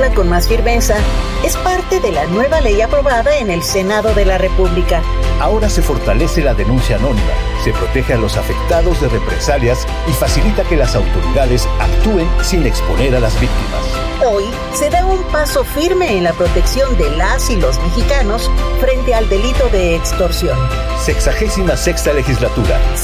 implementarla con más firmeza es parte de la nueva ley aprobada en el Senado de la República. Ahora se fortalece la denuncia anónima, se protege a los afectados de represalias y facilita que las autoridades actúen sin exponer a las víctimas. Hoy se da un paso firme en la protección de las y los mexicanos frente al delito de extorsión. 66ª legislatura.